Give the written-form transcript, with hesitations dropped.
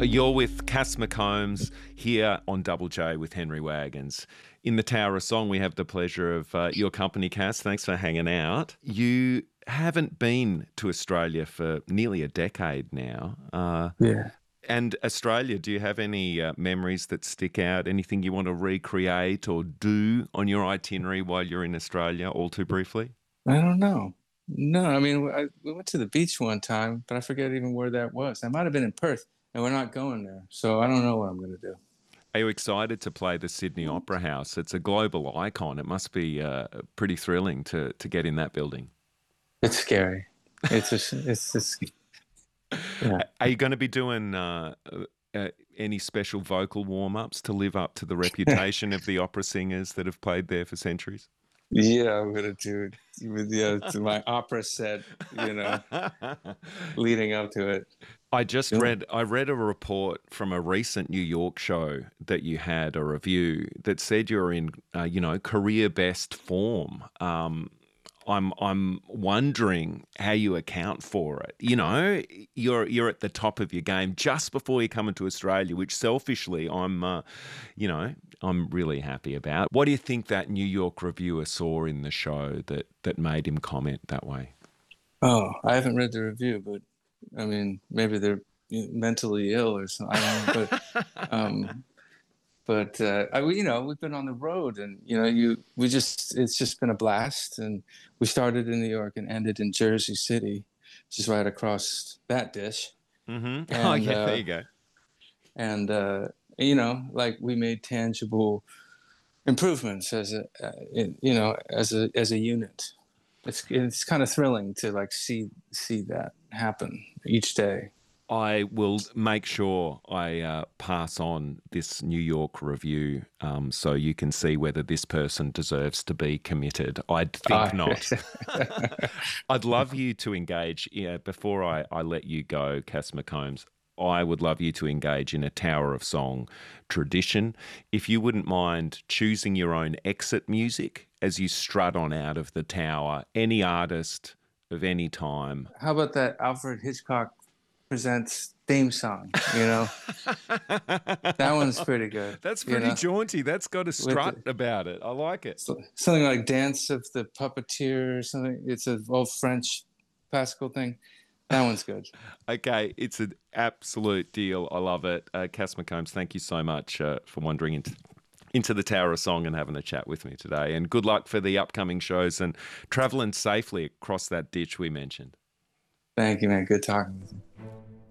You're with Cass McCombs here on Double J with Henry Wagons. In the Tower of Song, we have the pleasure of your company, Cass. Thanks for hanging out. You haven't been to Australia for nearly a decade now. Yeah. And Australia, do you have any memories that stick out? Anything you want to recreate or do on your itinerary while you're in Australia, all too briefly? I don't know. No, I mean, we went to the beach one time, but I forget even where that was. I might have been in Perth, and we're not going there. So I don't know what I'm going to do. Are you excited to play the Sydney Opera House? It's a global icon. It must be pretty thrilling to get in that building. It's scary. It's just, yeah. Are you going to be doing any special vocal warm-ups to live up to the reputation of the opera singers that have played there for centuries? Yeah, I'm going to do it with to my opera set, leading up to it. I read a report from a recent New York show that you had, a review that said you're in, career best form. I'm wondering how you account for it. You know, you're at the top of your game just before you come into Australia, which selfishly I'm really happy about. What do you think that New York reviewer saw in the show that made him comment that way? Oh, I haven't read the review, but I mean, maybe they're mentally ill or something. I don't know, we've been on the road, and it's just been a blast. And we started in New York and ended in Jersey City, just right across that dish. Mm-hmm. Oh, And yeah, there you go. and like we made tangible improvements as a unit. It's kind of thrilling to like see that happen each day. I will make sure I pass on this New York review so you can see whether this person deserves to be committed. I'd think not. I'd love you to engage, before I let you go, Cass McCombs, I would love you to engage in a Tower of Song tradition. If you wouldn't mind choosing your own exit music as you strut on out of the tower, any artist of any time. How about that Alfred Hitchcock Presents theme song? That one's pretty good. That's pretty jaunty. That's got a strut about it. I like it. Something like Dance of the Puppeteer or something. It's an old French classical thing. That one's good. Okay, it's an absolute deal. I love it. Cass McCombs, thank you so much for wandering into the Tower of Song and having a chat with me today. And good luck for the upcoming shows and travelling safely across that ditch we mentioned. Thank you, man. Good talking with you.